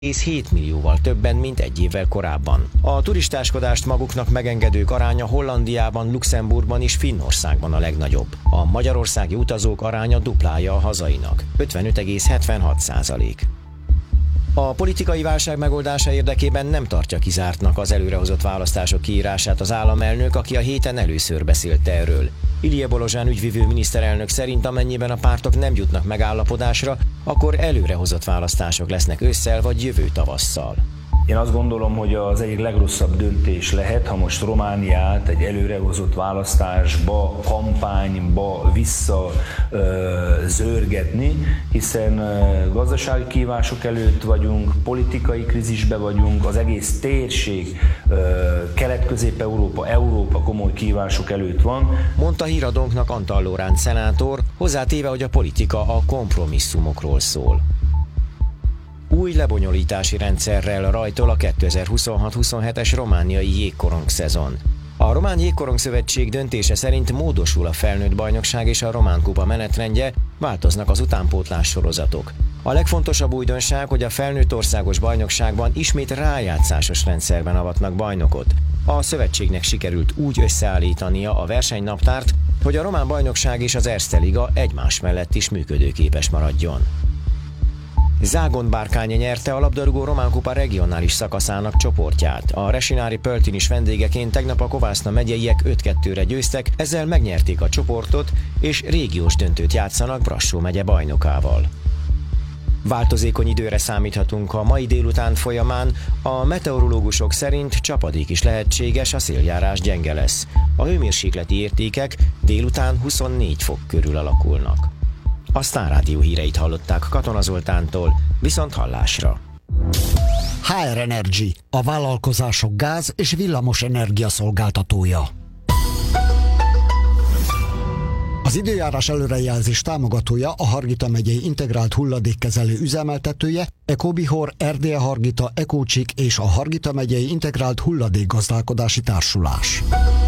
7 millióval többen, mint egy évvel korábban. A turistáskodást maguknak megengedők aránya Hollandiában, Luxemburgban és Finnországban a legnagyobb. A magyarországi utazók aránya duplája a hazainak, 55,76%. A politikai válság megoldása érdekében nem tartja kizártnak az előrehozott választások kiírását az államelnök, aki a héten először beszélt erről. Ilije Bolozsán ügyvivő miniszterelnök szerint, amennyiben a pártok nem jutnak megállapodásra, akkor előrehozott választások lesznek ősszel vagy jövő tavasszal. Én azt gondolom, hogy az egyik legrosszabb döntés lehet, ha most Romániát egy előrehozott választásba, kampányba visszazörgetni, hiszen gazdasági kihívások előtt vagyunk, politikai krízisbe vagyunk, az egész térség, Kelet-Közép-Európa, Európa komoly kihívások előtt van. Mondta híradónknak Antal Lóránt szenátor, hozzátéve, hogy a politika a kompromisszumokról szól. Új lebonyolítási rendszerrel rajtol a 2026-27-es romániai jégkorong szezon. A Román Jégkorong Szövetség döntése szerint módosul a felnőtt bajnokság és a Román Kupa menetrendje, változnak az utánpótlás sorozatok. A legfontosabb újdonság, hogy a felnőtt országos bajnokságban ismét rájátszásos rendszerben avatnak bajnokot. A szövetségnek sikerült úgy összeállítania a versenynaptárt, hogy a román bajnokság és az Erste Liga egymás mellett is működőképes maradjon. Zágon Bárkány nyerte a labdarúgó Román Kupa regionális szakaszának csoportját. A Resinári Pöltin vendégeként tegnap a Kovászna megyeiek 5-2-re győztek, ezzel megnyerték a csoportot, és régiós döntőt játszanak Brassó megye bajnokával. Változékony időre számíthatunk a mai délután folyamán, a meteorológusok szerint csapadék is lehetséges, a széljárás gyenge lesz. A hőmérsékleti értékek délután 24 fok körül alakulnak. A Sztár Rádió híreit hallották Katona Zoltántól, viszont hallásra. HR Energy, a vállalkozások gáz- és villamos energia szolgáltatója. Az időjárás előrejelzés támogatója a Hargita megyei integrált hulladékkezelő üzemeltetője, Ecobihor, Erdélye Hargita, Ecócsik és a Hargita megyei integrált hulladékgazdálkodási társulás.